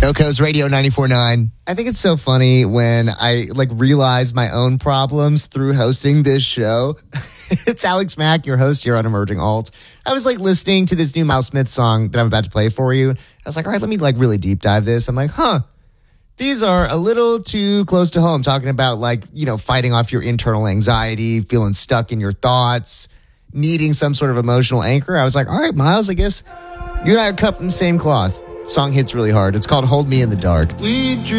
Oko's Radio 94.9. I think it's so funny when I realize my own problems through hosting this show. It's Alex Mack, your host here on Emerging Alt. I was listening to this new Miles Smith song that I'm about to play for you. I was like, all right, let me really deep dive this. I'm like, these are a little too close to home, talking about fighting off your internal anxiety, feeling stuck in your thoughts, needing some sort of emotional anchor. I was like, all right, Miles, I guess you and I are cut from the same cloth. Song hits really hard. It's called Hold Me in the Dark. We drew